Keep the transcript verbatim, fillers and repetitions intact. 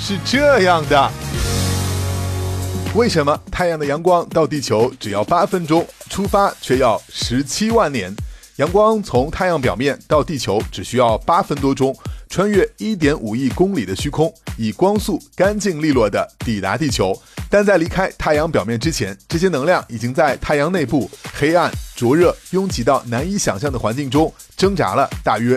是这样的。为什么太阳的阳光到地球只要八分钟，出发却要十七万年？阳光从太阳表面到地球只需要八分多钟，穿越 一点五亿公里的虚空，以光速干净利落地抵达地球。但在离开太阳表面之前，这些能量已经在太阳内部黑暗、灼热、拥挤到难以想象的环境中挣扎了大约